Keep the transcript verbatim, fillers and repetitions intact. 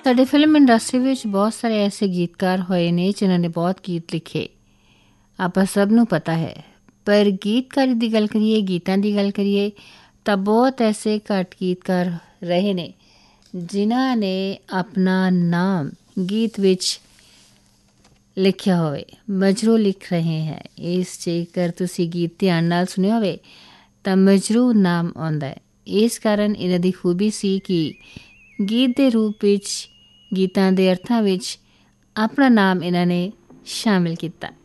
ਸਾਡੇ film industry ਵਿੱਚ ਬਹੁਤ ਸਾਰੇ ਐਸੇ ਗੀਤਕਾਰ ਹੋਏ ਨੇ ਜਿਨ੍ਹਾਂ ਨੇ ਬਹੁਤ ਗੀਤ ਲਿਖੇ, ਆਪਾਂ ਸਭ ਨੂੰ ਪਤਾ ਹੈ। ਪਰ ਗੀਤਕਾਰੀ ਦੀ ਗੱਲ ਕਰੀਏ, ਗੀਤਾਂ ਦੀ ਗੱਲ ਕਰੀਏ ਤਾਂ ਬਹੁਤ ਐਸੇ ਘੱਟ ਗੀਤਕਾਰ ਰਹੇ ਨੇ ਜਿਨ੍ਹਾਂ ਨੇ ਆਪਣਾ ਨਾਮ ਗੀਤ ਵਿੱਚ ਲਿਖਿਆ ਹੋਵੇ। ਮਜਰੂ ਲਿਖ ਰਹੇ ਹੈ, ਇਸ ਜੇਕਰ ਤੁਸੀਂ ਗੀਤ ਧਿਆਨ ਨਾਲ ਸੁਣਿਆ ਹੋਵੇ ਤਾਂ ਮਜਰੂ ਨਾਮ ਆਉਂਦਾ ਹੈ। ਇਸ ਕਾਰਨ ਇਹਨਾਂ ਦੀ ਖੂਬੀ ਸੀ ਕਿ ਗੀਤ ਦੇ ਰੂਪ ਵਿੱਚ, ਗੀਤਾਂ ਦੇ ਅਰਥਾਂ ਵਿੱਚ ਆਪਣਾ ਨਾਮ ਇਹਨਾਂ ਨੇ ਸ਼ਾਮਿਲ ਕੀਤਾ।